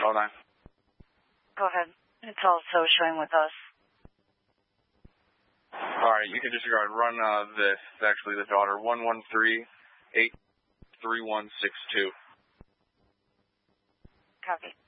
Hold on. Go ahead. It's also showing with us. All right, you can disregard. Run this. It's actually the daughter. 113-83162. Copy.